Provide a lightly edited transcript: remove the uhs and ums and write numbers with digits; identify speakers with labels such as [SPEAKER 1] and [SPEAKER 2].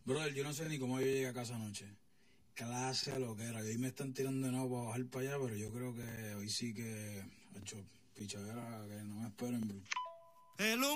[SPEAKER 1] Brother, yo no sé ni cómo yo llegué a casa anoche. Clase a lo que era. Hoy me están tirando de nuevo para bajar para allá, pero yo creo que hoy sí que he hecho pichadera que no me esperen, bro.